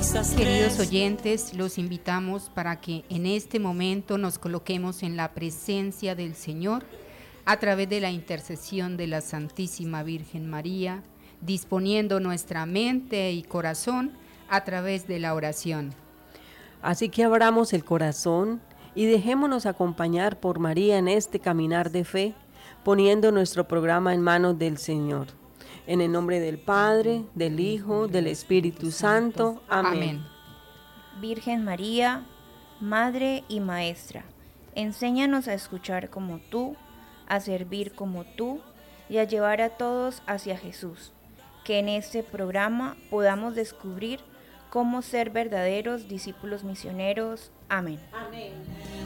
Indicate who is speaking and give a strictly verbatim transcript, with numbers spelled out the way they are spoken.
Speaker 1: Queridos oyentes, los invitamos para que en este momento nos coloquemos en la presencia del Señor a través de la intercesión de la Santísima Virgen María, disponiendo nuestra mente y corazón a través de la oración.
Speaker 2: Así que abramos el corazón y dejémonos acompañar por María en este caminar de fe, poniendo nuestro programa en manos del Señor. En el nombre del Padre, del Hijo, del Espíritu Santo. Amén.
Speaker 1: Amén.
Speaker 3: Virgen María, Madre y Maestra, enséñanos a escuchar como tú, a servir como tú y a llevar a todos hacia Jesús. Que en este programa podamos descubrir cómo ser verdaderos discípulos misioneros. Amén.
Speaker 2: Amén.